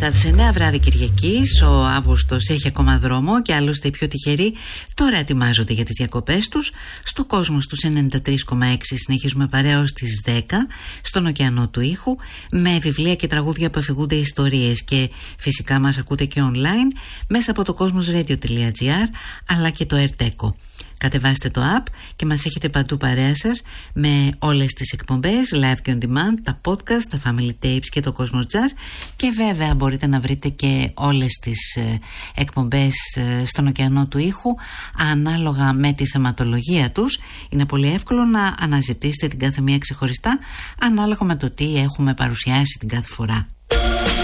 μετά τις 9 βράδυ Κυριακής. Ο Αύγουστος έχει ακόμα δρόμο και άλλωστε οι πιο τυχεροί τώρα ετοιμάζονται για τις διακοπές τους. Στο Κόσμος τους 93,6 συνεχίζουμε παρέα ως τις 10 στον ωκεανό του ήχου, με βιβλία και τραγούδια που αφηγούνται ιστορίες, και φυσικά μας ακούτε και online μέσα από το cosmosradio.gr αλλά και το AirTeco. Κατεβάστε το app και μας έχετε παντού παρέα σας με όλες τις εκπομπές, live και on demand, τα podcast, τα family tapes και το Cosmos Jazz, και βέβαια μπορείτε να βρείτε και όλες τις εκπομπές στον ωκεανό του ήχου ανάλογα με τη θεματολογία τους. Είναι πολύ εύκολο να αναζητήσετε την κάθε μία ξεχωριστά ανάλογα με το τι έχουμε παρουσιάσει την κάθε φορά.